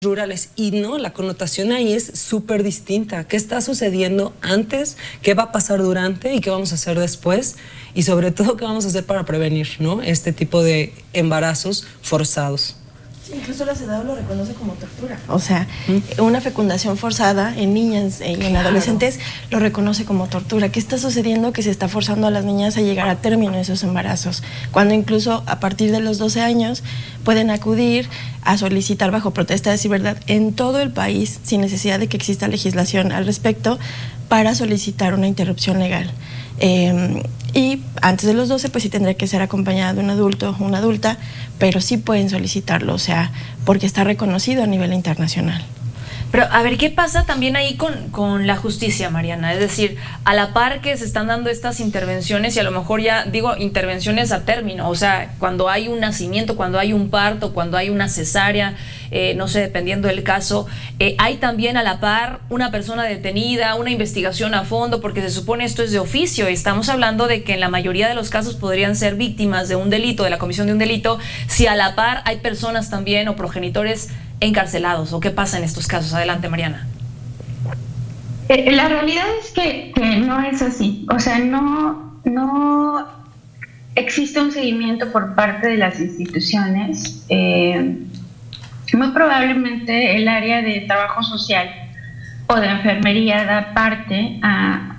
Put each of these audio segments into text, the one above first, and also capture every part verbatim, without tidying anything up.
rurales, y no, la connotación ahí es súper distinta. ¿Qué está sucediendo antes? ¿Qué va a pasar durante? ¿Y qué vamos a hacer después? Y sobre todo, ¿qué vamos a hacer para prevenir, ¿no?, este tipo de embarazos forzados? Incluso la CEDAW lo reconoce como tortura. O sea, ¿Mm? una fecundación forzada en niñas y en claro. adolescentes lo reconoce como tortura. ¿Qué está sucediendo? Que se está forzando a las niñas a llegar a término de esos embarazos, cuando incluso a partir de los doce años pueden acudir a solicitar bajo protesta de verdad en todo el país, sin necesidad de que exista legislación al respecto, para solicitar una interrupción legal. Eh, y antes de los doce, pues sí tendría que ser acompañada de un adulto o una adulta, pero sí pueden solicitarlo, o sea, porque está reconocido a nivel internacional. Pero a ver, ¿qué pasa también ahí con, con la justicia, Mariana? Es decir, a la par que se están dando estas intervenciones, y a lo mejor ya digo intervenciones a término, o sea, cuando hay un nacimiento, cuando hay un parto, cuando hay una cesárea, eh, no sé, dependiendo del caso, eh, hay también a la par una persona detenida, una investigación a fondo, porque se supone esto es de oficio. Estamos hablando de que en la mayoría de los casos podrían ser víctimas de un delito, de la comisión de un delito, si a la par hay personas también o progenitores encarcelados, o qué pasa en estos casos. Adelante, Mariana. Eh, la realidad es que, que no es así. O sea, no, no existe un seguimiento por parte de las instituciones. Eh, muy probablemente el área de trabajo social o de enfermería da parte a,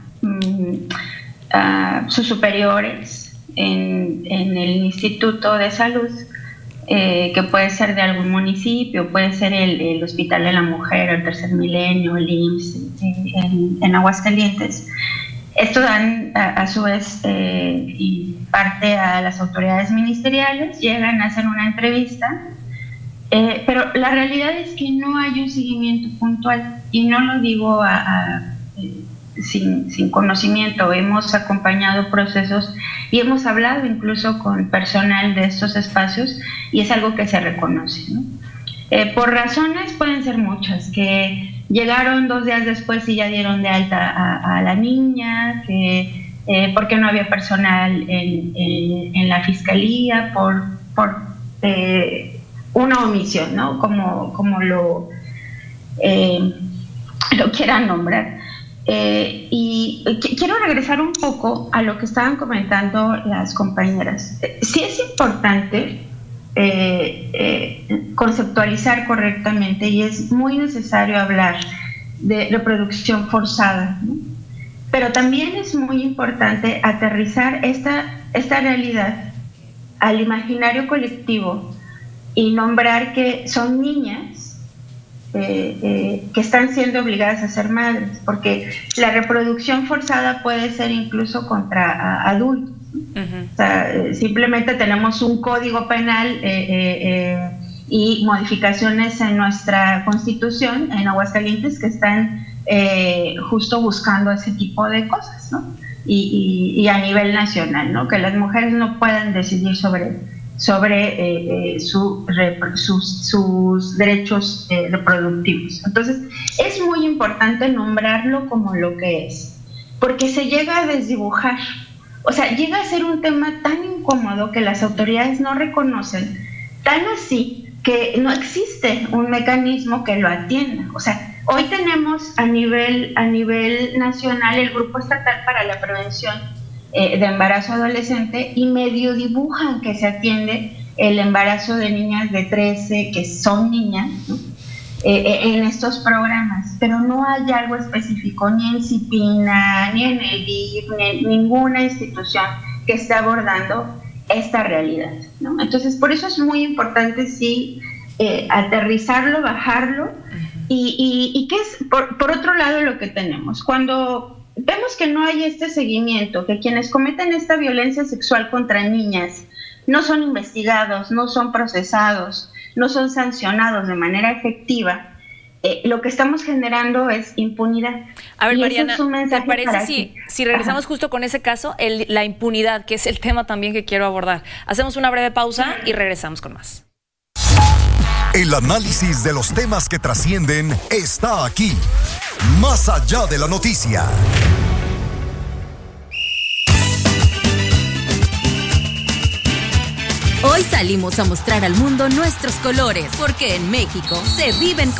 a sus superiores en, en el Instituto de Salud, Eh, que puede ser de algún municipio, puede ser el, el Hospital de la Mujer, el Tercer Milenio, el I M S S eh, en, en Aguascalientes. Esto dan a, a su vez eh, y parte a las autoridades ministeriales, llegan a hacer una entrevista, eh, pero la realidad es que no hay un seguimiento puntual, y no lo digo a, a, eh, sin, sin conocimiento. Hemos acompañado procesos y hemos hablado incluso con personal de estos espacios, y es algo que se reconoce, ¿no? Eh, por razones pueden ser muchas, que llegaron dos días después y ya dieron de alta a, a la niña, que eh, porque no había personal en, en, en la fiscalía, por, por eh, una omisión, ¿no?, como, como lo, eh, lo quieran nombrar. Eh, y quiero regresar un poco a lo que estaban comentando las compañeras. Sí es importante eh, eh, conceptualizar correctamente, y es muy necesario hablar de reproducción forzada, ¿no? Pero también es muy importante aterrizar esta, esta realidad al imaginario colectivo y nombrar que son niñas Eh, eh, que están siendo obligadas a ser madres, porque la reproducción forzada puede ser incluso contra a, adultos. Uh-huh. O sea, eh, simplemente tenemos un código penal eh, eh, eh, y modificaciones en nuestra Constitución en Aguascalientes que están eh, justo buscando ese tipo de cosas, ¿no? Y, y, y a nivel nacional, ¿no?, que las mujeres no puedan decidir sobre sobre eh, eh, su, sus, sus derechos eh, reproductivos. Entonces, es muy importante nombrarlo como lo que es, porque se llega a desdibujar, o sea, llega a ser un tema tan incómodo que las autoridades no reconocen, tan así que no existe un mecanismo que lo atienda. O sea, hoy tenemos a nivel, a nivel nacional el Grupo Estatal para la Prevención Eh, de embarazo adolescente, y medio dibujan que se atiende el embarazo de niñas de trece, que son niñas, ¿no?, eh, en estos programas, pero no hay algo específico ni en CIPINA, ni en el D I F, ni en ninguna institución que esté abordando esta realidad, ¿no? Entonces, por eso es muy importante sí eh, aterrizarlo, bajarlo. Y, y, y qué es, por, por otro lado, lo que tenemos cuando vemos que no hay este seguimiento, que quienes cometen esta violencia sexual contra niñas no son investigados, no son procesados, no son sancionados de manera efectiva, eh, lo que estamos generando es impunidad. A ver, Mariana, es ¿te parece si, si regresamos Ajá. justo con ese caso, el, la impunidad, que es el tema también que quiero abordar? Hacemos una breve pausa y regresamos con más. El análisis de los temas que trascienden está aquí, más allá de la noticia. Hoy salimos a mostrar al mundo nuestros colores, porque en México se viven